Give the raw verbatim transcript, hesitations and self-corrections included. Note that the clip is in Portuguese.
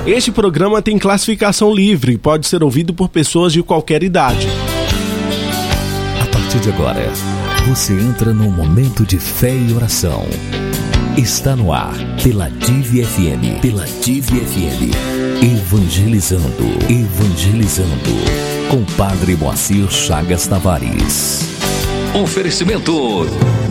Este programa tem classificação livre e pode ser ouvido por pessoas de qualquer idade. A partir de agora, você entra num momento de fé e oração. Está no ar, pela Div F M, pela Div F M, evangelizando, evangelizando, com Padre Moacir Chagas Tavares. Oferecimento